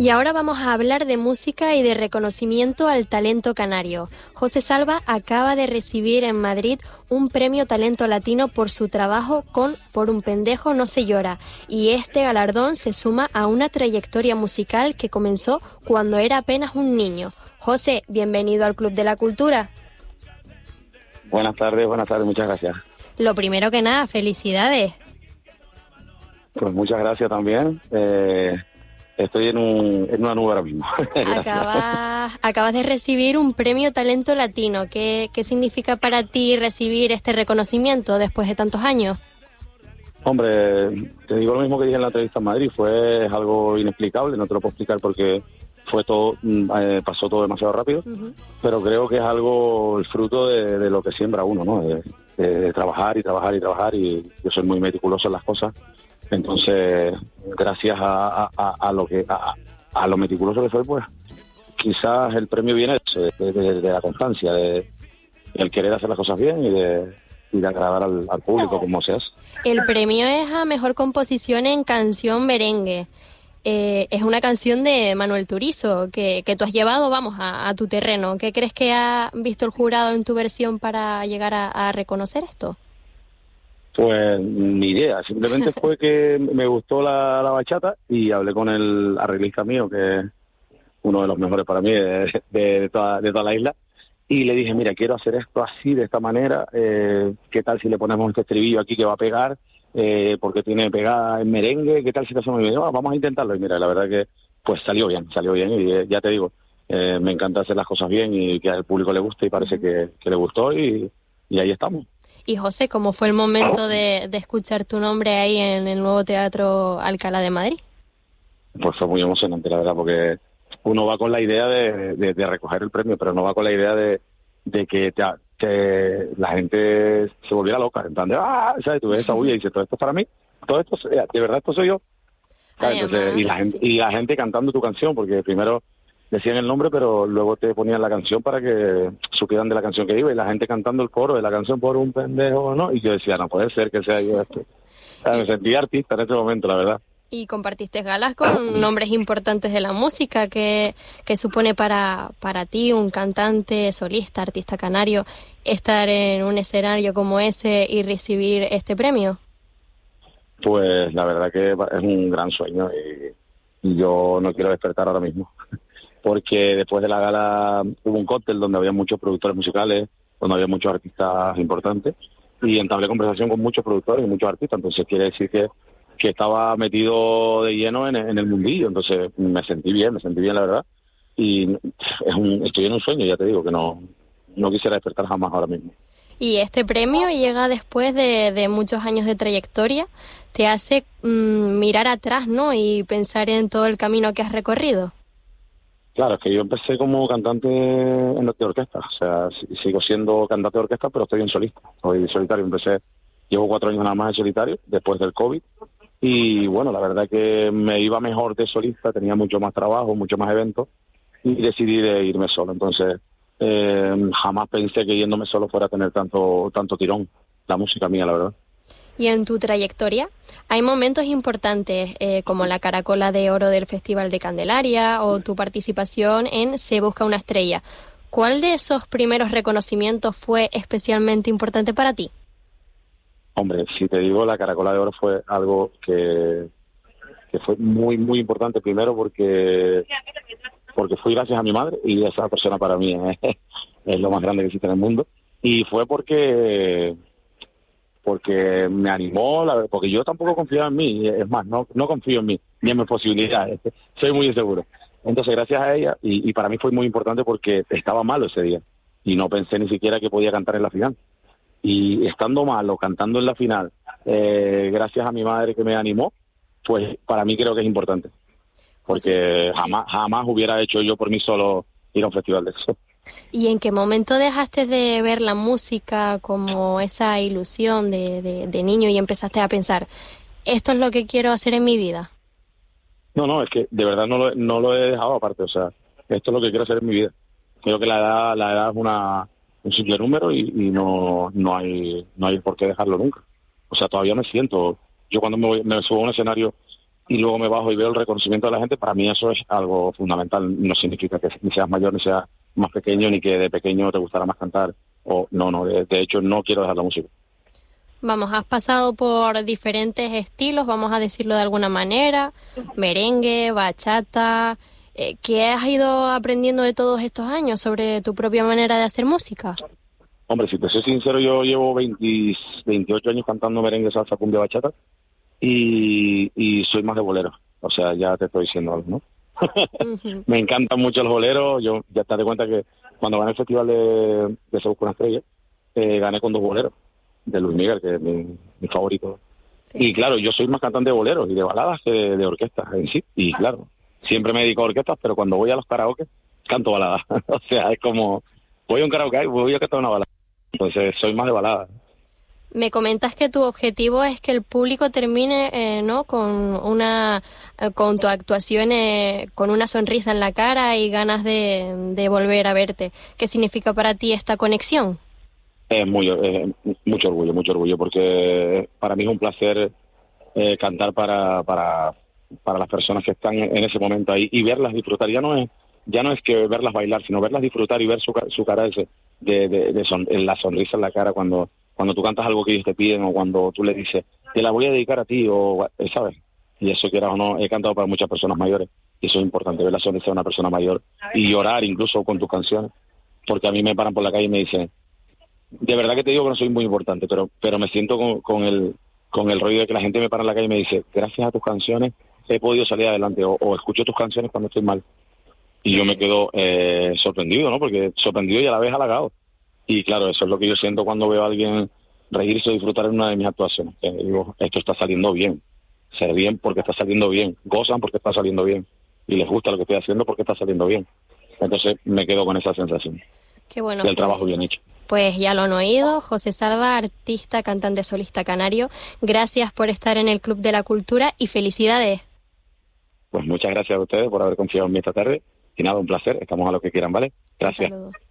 Y ahora vamos a hablar de música y de reconocimiento al talento canario. José Salva acaba de recibir en Madrid un premio Talento Latino por su trabajo con Por un pendejo no se llora. Y este galardón se suma a una trayectoria musical que comenzó cuando era apenas un niño. José, bienvenido al Club de la Cultura. Buenas tardes, muchas gracias. Lo primero que nada, felicidades. Pues muchas gracias también. Estoy en una nube ahora mismo. Acabas de recibir un premio Talento Latino. ¿Qué significa para ti recibir este reconocimiento después de tantos años? Hombre, te digo lo mismo que dije en la entrevista en Madrid. Fue algo inexplicable, no te lo puedo explicar porque pasó todo demasiado rápido. Uh-huh. Pero creo que es algo, el fruto de lo que siembra uno, ¿no? De trabajar y trabajar y trabajar, y yo soy muy meticuloso en las cosas. Entonces, gracias a lo meticuloso que soy, pues quizás el premio viene de la constancia, del querer hacer las cosas bien y de agradar al público como se hace. El premio es a Mejor Composición en Canción Merengue. Es una canción de Manuel Turizo que tú has llevado, a tu terreno. ¿Qué crees que ha visto el jurado en tu versión para llegar a reconocer esto? Pues ni idea, simplemente fue que me gustó la bachata y hablé con el arreglista mío, que es uno de los mejores para mí de toda la isla, y le dije, mira, quiero hacer esto así, de esta manera, ¿qué tal si le ponemos este estribillo aquí que va a pegar? Porque tiene pegada en merengue, ¿qué tal si lo hacemos? Y me dijo, vamos a intentarlo, y mira, la verdad que pues salió bien, y ya te digo, me encanta hacer las cosas bien y que al público le guste, y parece que le gustó, y ahí estamos. Y José, ¿cómo fue el momento de escuchar tu nombre ahí en el nuevo Teatro Alcalá de Madrid? Pues fue muy emocionante, la verdad, porque uno va con la idea de recoger el premio, pero no va con la idea de que la gente se volviera loca, en plan de, ¿sabes? Tú ves esa bulla y dices, todo esto es para mí, todo esto, de verdad esto soy yo. Entonces, y la gente cantando tu canción, porque primero decían el nombre, pero luego te ponían la canción para que supieran de la canción que iba, y la gente cantando el coro de la canción Por un pendejo, ¿no? Y yo decía, no puede ser que sea yo esto. Me sentí artista en ese momento, la verdad. Y compartiste galas con nombres importantes de la música. que supone para ti, un cantante, solista, artista canario, estar en un escenario como ese y recibir este premio? Pues la verdad que es un gran sueño, y yo no quiero despertar ahora mismo. Porque después de la gala hubo un cóctel donde había muchos productores musicales, donde había muchos artistas importantes, y entablé conversación con muchos productores y muchos artistas. Entonces quiere decir que estaba metido de lleno en el mundillo. Entonces me sentí bien, la verdad, y estoy en un sueño, ya te digo, que no quisiera despertar jamás ahora mismo. Y este premio llega después de muchos años de trayectoria, te hace mirar atrás, ¿no? Y pensar en todo el camino que has recorrido. Claro, es que yo empecé como cantante de orquesta, o sea, sigo siendo cantante de orquesta, pero estoy en solista, soy solitario. Llevo 4 años nada más en solitario, después del COVID, y bueno, la verdad que me iba mejor de solista, tenía mucho más trabajo, mucho más eventos, y decidí de irme solo. Entonces, jamás pensé que yéndome solo fuera a tener tanto tirón la música mía, la verdad. Y en tu trayectoria hay momentos importantes como la Caracola de Oro del Festival de Candelaria o tu participación en Se Busca una Estrella. ¿Cuál de esos primeros reconocimientos fue especialmente importante para ti? Hombre, si te digo, la Caracola de Oro fue algo que fue muy, muy importante, primero porque fui gracias a mi madre, y esa persona para mí es lo más grande que existe en el mundo, y fue porque me animó, porque yo tampoco confiaba en mí, es más, no confío en mí, ni en mis posibilidades, soy muy inseguro. Entonces, gracias a ella, y para mí fue muy importante porque estaba malo ese día, y no pensé ni siquiera que podía cantar en la final. Y estando malo, cantando en la final, gracias a mi madre que me animó, pues para mí creo que es importante, porque jamás hubiera hecho yo por mí solo ir a un festival de eso. ¿Y en qué momento dejaste de ver la música como esa ilusión de niño y empezaste a pensar, esto es lo que quiero hacer en mi vida? No, es que de verdad no lo he dejado aparte, o sea, esto es lo que quiero hacer en mi vida. Creo que la edad es un simple número, y no hay por qué dejarlo nunca. O sea, todavía me siento, yo cuando me subo a un escenario y luego me bajo y veo el reconocimiento de la gente, para mí eso es algo fundamental. No significa que ni seas mayor ni seas más pequeño, ni que de pequeño te gustará más cantar, o no, de hecho no quiero dejar la música. Vamos, has pasado por diferentes estilos, vamos a decirlo de alguna manera, merengue, bachata. ¿Qué has ido aprendiendo de todos estos años sobre tu propia manera de hacer música? Hombre, si te soy sincero, yo llevo 28 años cantando merengue, salsa, cumbia, bachata, y soy más de bolero. O sea, ya te estoy diciendo algo, ¿no? Uh-huh. Me encantan mucho los boleros. Yo ya te das cuenta que cuando gané el festival de Se Busca una Estrella, gané con 2 boleros de Luis Miguel, que es mi favorito. Sí. Y claro, yo soy más cantante de boleros y de baladas que de orquestas en sí. Y claro, siempre me dedico a orquestas, pero cuando voy a los karaoke, canto baladas. O sea, es como, voy a un karaoke y voy a cantar una balada. Entonces, soy más de baladas. Me comentas que tu objetivo es que el público termine ¿no? con tu actuación con una sonrisa en la cara y ganas de volver a verte. ¿Qué significa para ti esta conexión? Mucho orgullo, porque para mí es un placer cantar para las personas que están en ese momento ahí y verlas disfrutar. Ya no es que verlas bailar, sino verlas disfrutar y ver su cara la sonrisa en la cara cuando tú cantas algo que ellos te piden, o cuando tú le dices, te la voy a dedicar a ti, o ¿sabes? Y eso, quieras o no, he cantado para muchas personas mayores, y eso es importante, ver la sonrisa de una persona mayor, y llorar incluso con tus canciones, porque a mí me paran por la calle y me dicen, de verdad que te digo que no soy muy importante, pero me siento con el rollo de que la gente me para en la calle y me dice, gracias a tus canciones he podido salir adelante, o escucho tus canciones cuando estoy mal. Y yo me quedo sorprendido, ¿no? Porque sorprendido y a la vez halagado. Y claro, eso es lo que yo siento cuando veo a alguien reírse o disfrutar en una de mis actuaciones. Digo, esto está saliendo bien. Se bien porque está saliendo bien. Gozan porque está saliendo bien. Y les gusta lo que estoy haciendo porque está saliendo bien. Entonces me quedo con esa sensación. Qué bueno. Del trabajo bien hecho. Pues ya lo han oído, José Salva, artista, cantante, solista canario. Gracias por estar en el Club de la Cultura y felicidades. Pues muchas gracias a ustedes por haber confiado en mí esta tarde. Y nada, un placer. Estamos a lo que quieran, ¿vale? Gracias. Un saludo.